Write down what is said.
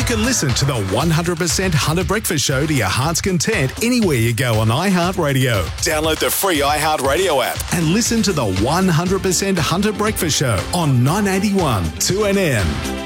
can listen to the 100% Hunter Breakfast Show to your heart's content anywhere you go on iHeartRadio. Download the free iHeartRadio app and listen to the 100% Hunter Breakfast Show on 981 2NN.